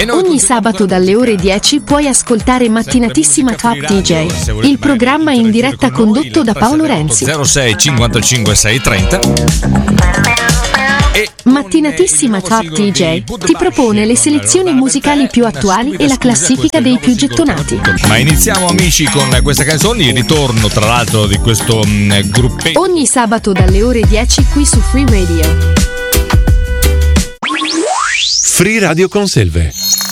Ogni sabato dalle ore 10 puoi ascoltare Mattinatissima Top DJ, il programma in diretta condotto da Paolo Renzi. 06 55 630. Mattinatissima Top DJ ti propone le selezioni musicali più attuali e la classifica dei più gettonati. Ma iniziamo, amici, con questa canzone, il ritorno tra l'altro di questo gruppetto. Ogni sabato dalle ore 10 qui su Free Radio. Free Radio Conselve.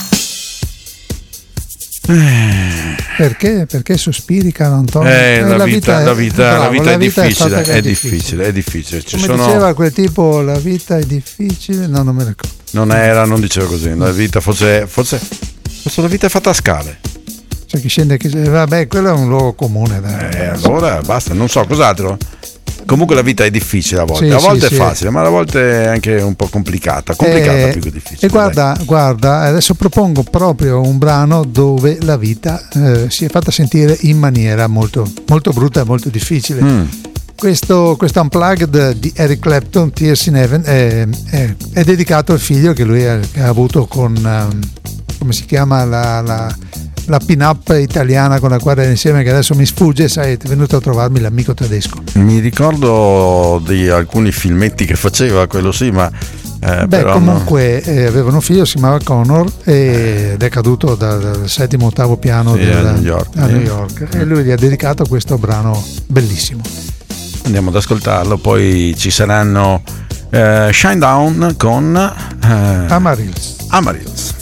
Perché sospiri, caro Antonio? La vita è difficile, è difficile. Come diceva quel tipo, la vita è difficile, no, non me ne ricordo. Non diceva così, la vita forse la vita è fatta a scale. C'è chi scende, vabbè, quello è un luogo comune. Allora basta, non so cos'altro. Comunque la vita è difficile a volte, è facile, ma a volte è anche un po' complicata più che difficile. E guarda, adesso propongo proprio un brano dove la vita si è fatta sentire in maniera molto, molto brutta e molto difficile. Questo Unplugged di Eric Clapton, Tears in Heaven, è dedicato al figlio che lui ha avuto con, come si chiama, la pin-up italiana con la quale era insieme, che adesso mi sfugge, sai, è venuto a trovarmi l'amico tedesco. Mi ricordo di alcuni filmetti che faceva, quello sì, ma però comunque avevano un figlio, si chiamava Connor ed è caduto dal 7º-8º piano a New York. E lui gli ha dedicato questo brano bellissimo. Andiamo ad ascoltarlo, poi ci saranno Shine Down con Amaryllis.